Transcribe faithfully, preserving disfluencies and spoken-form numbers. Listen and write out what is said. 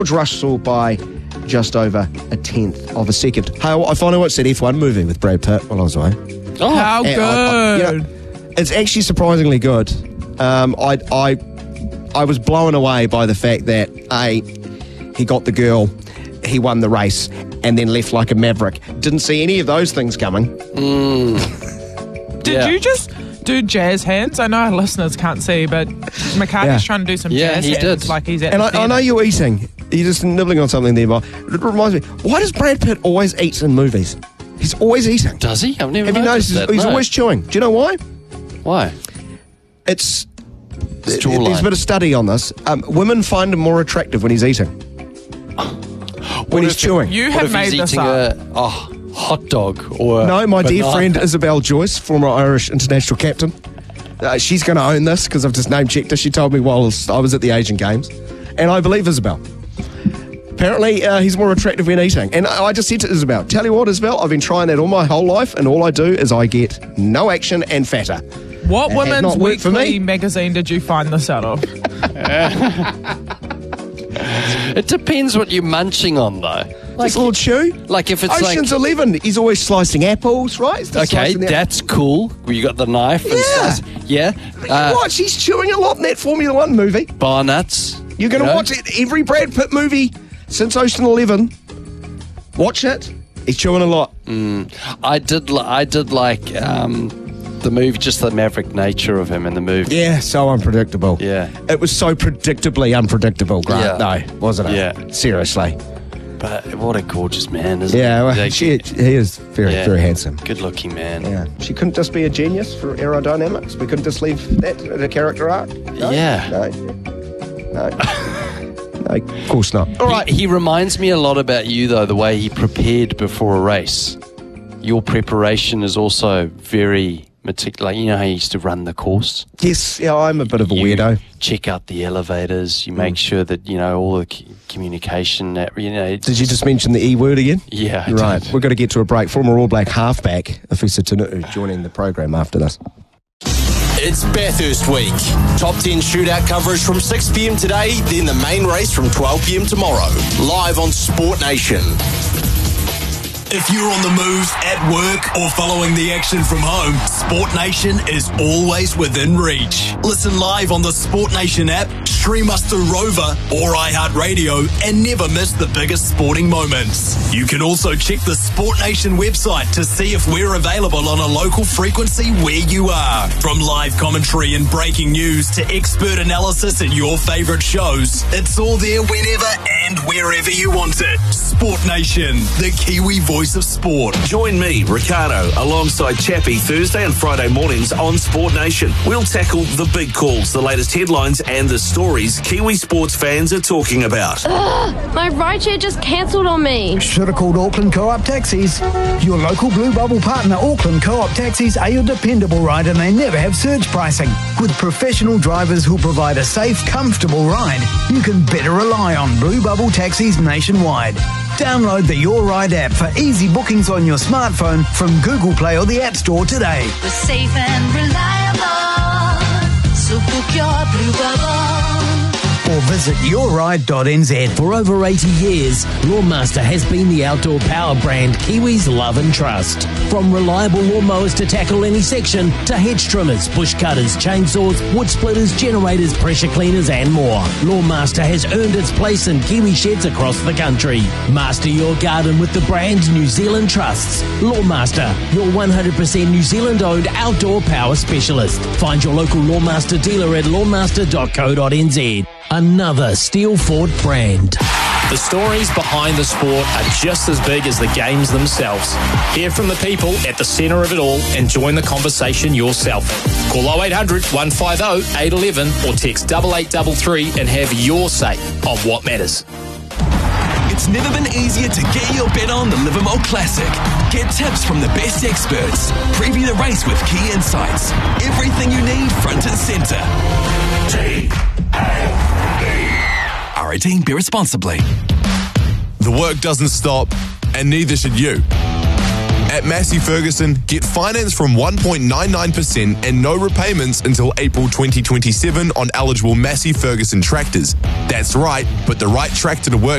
George Russell by just over a tenth of a second. Hey, I finally watched that F one movie with Brad Pitt while I was away. Oh, how good! I, I, you know, it's actually surprisingly good. Um, I, I, I was blown away by the fact that A, he got the girl, he won the race, and then left like a maverick. Didn't see any of those things coming. Mm. Did yeah. you just do jazz hands? I know our listeners can't see, but McCarthy's yeah. trying to do some yeah, jazz he hands did. like he's at And the I, I know you're eating. You're just nibbling on something there, but it reminds me, why does Brad Pitt always eat in movies? He's always eating. Does he? I've never Have you noticed noticed that. he's no. always chewing? Do you know why? Why? It's... His There's jawline. a bit of study on this. Um, women find him more attractive when he's eating. When he's chewing. You What have if made he's this eating up. a oh, hot dog or No, my dear banana? friend Isabel Joyce, former Irish international captain. Uh, she's going to own this because I've just name-checked her. She told me while I was at the Asian Games. And I believe Isabel. Apparently, uh, he's more attractive when eating. And I just said to Isabel, tell you what, Isabel, I've been trying that all my whole life, and all I do is I get no action and fatter. What It had Women's not worked for Weekly me. magazine did you find this out of? It depends what you're munching on, though. Like, Just a little chew. like if it's Ocean's like Eleven, he's always slicing apples, right? He's just okay, slicing the that's cool. Where you got the knife and Yeah. slice. Yeah. You Uh, watch, he's chewing a lot in that Formula One movie. bar nuts. You're going to you know? watch it. Every Brad Pitt movie since Ocean Eleven. Watch it. He's chewing a lot. I did. Li- I did like um, the movie, just the maverick nature of him in the movie. Yeah, so unpredictable. Yeah. It was so predictably unpredictable, Grant. Yeah. No, wasn't it? Yeah. Seriously. But what a gorgeous man, isn't Yeah, he? well, Like, she, he is very, yeah. very handsome. Good-looking man. Yeah. She couldn't just be a genius for aerodynamics. We couldn't just leave that at a character arc. No? Yeah. No. No. No, of course not. All right. He, he reminds me a lot about you, though, the way he prepared before a race. Your preparation is also very meticulous. Like, you know how you used to run the course? Yes, yeah, I'm a bit of a You weirdo. check out the elevators. You make sure that, you know, all the c- communication, that, you know. Did you just mention the E word again? Yeah, I Right. did. We're going to get to a break. Former All Black halfback, Afisa Tunu'u, joining the program after this. It's Bathurst Week. Top ten shootout coverage from six p.m. today, then the main race from twelve p.m. tomorrow. Live on Sport Nation. If you're on the move, at work, or following the action from home, Sport Nation is always within reach. Listen live on the Sport Nation app, stream us through Rover or iHeartRadio, and never miss the biggest sporting moments. You can also check the Sport Nation website to see if we're available on a local frequency where you are. From live commentary and breaking news to expert analysis and your favourite shows, it's all there whenever and wherever you want it. Sport Nation, the Kiwi voice of sport. Join me, Ricardo, alongside Chappie Thursday and Friday mornings on Sport Nation. We'll tackle the big calls, the latest headlines and the stories Kiwi sports fans are talking about. Ugh, my rideshare just cancelled on me. Should have called Auckland Co-op Taxis. Your local Blue Bubble partner, Auckland Co-op Taxis, are your dependable ride, and they never have surge pricing. With professional drivers who provide a safe, comfortable ride, you can better rely on Blue Bubble Taxis nationwide. Download the Your Ride app for easy bookings on your smartphone from Google Play or the App Store today. We're safe and reliable, so book your Blue Bubble. Or visit your ride dot n z. For over eighty years, Lawnmaster has been the outdoor power brand Kiwis love and trust. From reliable lawnmowers to tackle any section, to hedge trimmers, bush cutters, chainsaws, wood splitters, generators, pressure cleaners and more. Lawnmaster has earned its place in Kiwi sheds across the country. Master your garden with the brand New Zealand trusts. Lawnmaster, your one hundred percent New Zealand owned outdoor power specialist. Find your local Lawnmaster dealer at lawnmaster dot co dot n z. Another Steel Fort brand. The stories behind the sport are just as big as the games themselves. Hear from the people at the centre of it all and join the conversation yourself. Call oh eight hundred, one five oh, eight one one or text eight eight three three and have your say on what matters. It's never been easier to get your bet on the Livermore Classic. Get tips from the best experts. Preview the race with key insights. Everything you need front and centre. R eighteen, be responsibly. The work doesn't stop, and neither should you. At Massey Ferguson, get finance from one point nine nine percent and no repayments until April twenty twenty-seven on eligible Massey Ferguson tractors. That's right, put the right tractor to work